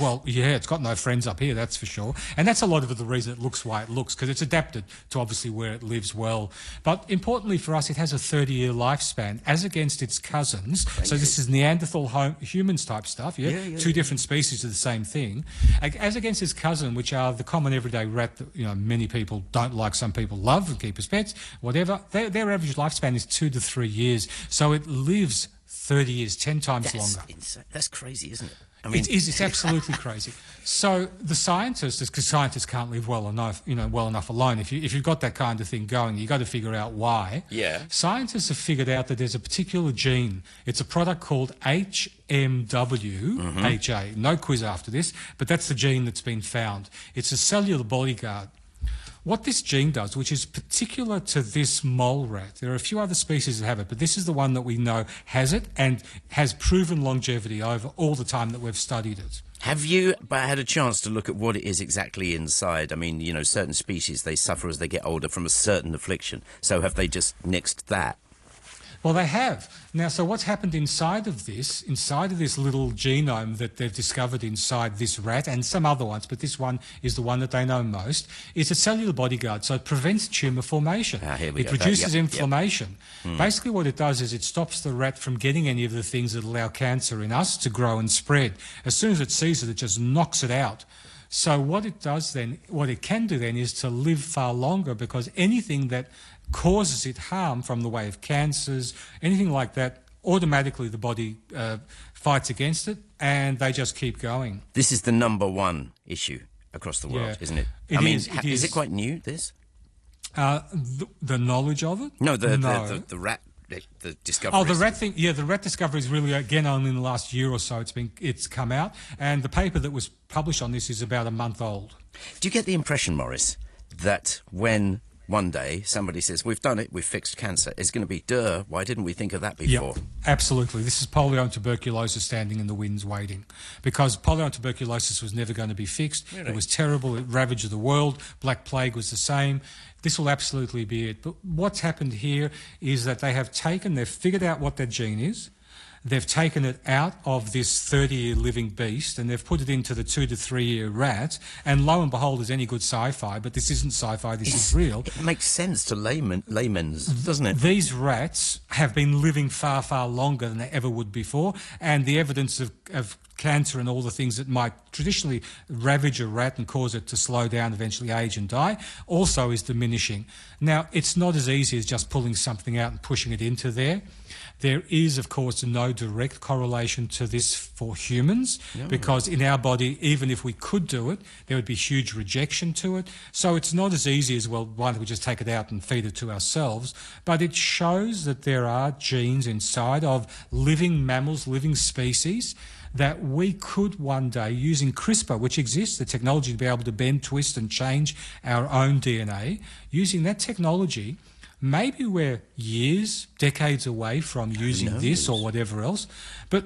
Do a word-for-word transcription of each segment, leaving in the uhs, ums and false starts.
Well, yeah, it's got no friends up here, that's for sure. And that's a lot of the reason it looks why it looks, because it's adapted to obviously where it lives well. But importantly for us, it has a thirty-year lifespan, as against its cousins. Crazy. So this is Neanderthal home, humans type stuff, yeah? yeah, yeah Two yeah. different species of the same thing. As against its cousin, which are the common everyday rat that, you know, many people don't like, some people love and keep as pets, whatever, their, their average lifespan is two to three years. So it lives thirty years, ten times That's longer. Insane. That's crazy, isn't it? I mean, it is. It's absolutely crazy. So the scientists, because scientists can't live well enough, you know, well enough alone. If you if you've got that kind of thing going, you got to figure out why. Yeah. Scientists have figured out that there's a particular gene. It's a product called H M W H A. Mm-hmm. No quiz after this, but that's the gene that's been found. It's a cellular bodyguard. What this gene does, which is particular to this mole rat, there are a few other species that have it, but this is the one that we know has it and has proven longevity over all the time that we've studied it. Have you had a chance to look at what it is exactly inside? I mean, you know, certain species, they suffer as they get older from a certain affliction. So have they just nixed that? Well, they have. Now, so what's happened inside of this, inside of this little genome that they've discovered inside this rat and some other ones, but this one is the one that they know most, is a cellular bodyguard, so it prevents tumour formation. Ah, here we it go. reduces yep, inflammation. Yep. Hmm. Basically what it does is it stops the rat from getting any of the things that allow cancer in us to grow and spread. As soon as it sees it, it just knocks it out. So what it does then, what it can do then is to live far longer, because anything that causes it harm from the way of cancers, anything like that, automatically the body uh, fights against it and they just keep going. This is the number one issue across the world, yeah. isn't it? it I mean, is, it ha- is. is it quite new, this? Uh, the, the knowledge of it? No, the, no. the, the, the rat... The, the discovery. Oh, the rat thing. Yeah, the rat discovery is really again only in the last year or so. It's been it's come out, and the paper that was published on this is about a month old. Do you get the impression, Maurice, that when one day somebody says we've done it, we've fixed cancer, it's going to be duh? Why didn't we think of that before? Yep, absolutely. This is polio and tuberculosis standing in the wings waiting, because polio and tuberculosis was never going to be fixed. Really? It was terrible. It ravaged the world. Black plague was the same. This will absolutely be it. But what's happened here is that they have taken, they've figured out what that gene is, they've taken it out of this thirty-year living beast and they've put it into the two to three-year rat, and lo and behold, as any good sci-fi, but this isn't sci-fi, this it's, is real. It makes sense to layman, laymen's, doesn't it? These rats have been living far, far longer than they ever would before, and the evidence of, of cancer and all the things that might traditionally ravage a rat and cause it to slow down, eventually age and die, also is diminishing. Now, it's not as easy as just pulling something out and pushing it into there. There is, of course, no direct correlation to this for humans, no. because in our body, even if we could do it, there would be huge rejection to it. So it's not as easy as, well, why don't we just take it out and feed it to ourselves? But it shows that there are genes inside of living mammals, living species, that we could one day, using CRISPR, which exists, the technology to be able to bend, twist and change our own D N A, using that technology, maybe we're years, decades away from using this or whatever else. But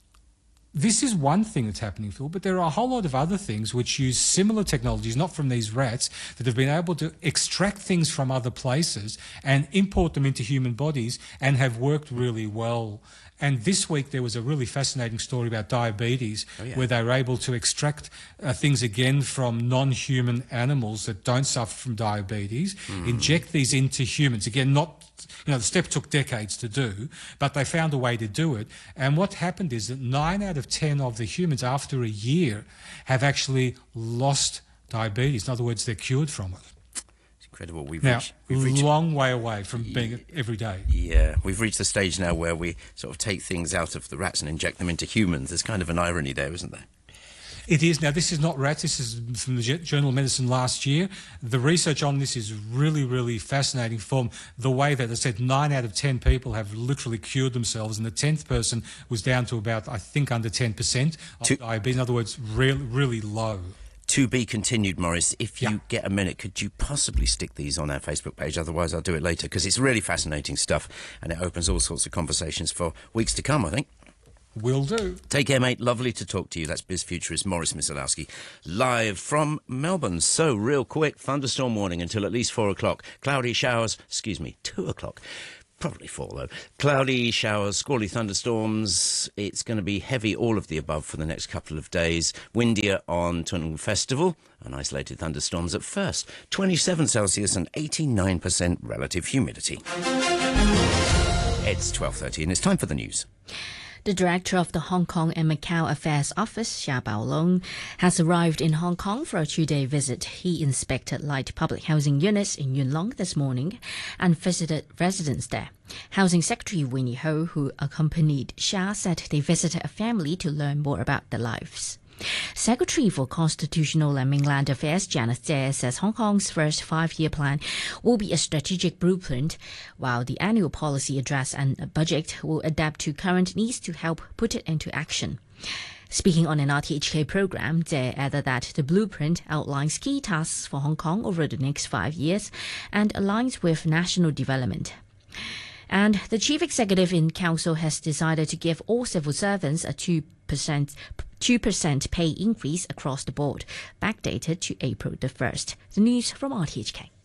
this is one thing that's happening, Phil, but there are a whole lot of other things which use similar technologies, not from these rats, that have been able to extract things from other places and import them into human bodies and have worked really well. And this week there was a really fascinating story about diabetes, oh, yeah. where they were able to extract uh, things again from non-human animals that don't suffer from diabetes, mm. inject these into humans. Again, not, you know, the step took decades to do, but they found a way to do it. And what happened is that nine out of ten of the humans after a year have actually lost diabetes. In other words, they're cured from it. Incredible. We've now, reached, we've reached, long way away from being it every day. Yeah, we've reached the stage now where we sort of take things out of the rats and inject them into humans. There's kind of an irony there, isn't there? It is. Now, this is not rats. This is from the Journal of Medicine last year. The research on this is really, really fascinating from the way that, as I said, nine out of ten people have literally cured themselves, and the tenth person was down to about, I think, under ten percent of to- diabetes. In other words, really, really low. To be continued, Maurice. If you yeah. get a minute, could you possibly stick these on our Facebook page? Otherwise, I'll do it later, because it's really fascinating stuff, and it opens all sorts of conversations for weeks to come, I think. Will do. Take care, mate. Lovely to talk to you. That's BizFuturist Maurice Michalowski, live from Melbourne. So, real quick, thunderstorm warning until at least four o'clock. Cloudy showers, excuse me, two o'clock. Probably four, though. Cloudy, showers, squally thunderstorms. It's going to be heavy, all of the above for the next couple of days. Windier on Tunung Festival, and isolated thunderstorms at first. twenty-seven Celsius and eighty-nine percent relative humidity. It's twelve thirty and it's time for the news. The director of the Hong Kong and Macau Affairs Office, Xia Baolong, has arrived in Hong Kong for a two-day visit. He inspected light public housing units in Yuen Long this morning and visited residents there. Housing Secretary Winnie Ho, who accompanied Xia, said they visited a family to learn more about their lives. Secretary for Constitutional and Mainland Affairs Janice Tse says Hong Kong's first five-year plan will be a strategic blueprint, while the annual policy address and budget will adapt to current needs to help put it into action. Speaking on an R T H K program, Tse added that the blueprint outlines key tasks for Hong Kong over the next five years and aligns with national development. And the Chief Executive in Council has decided to give all civil servants a two percent two percent pay increase across the board, backdated to April the first. The news from R T H K.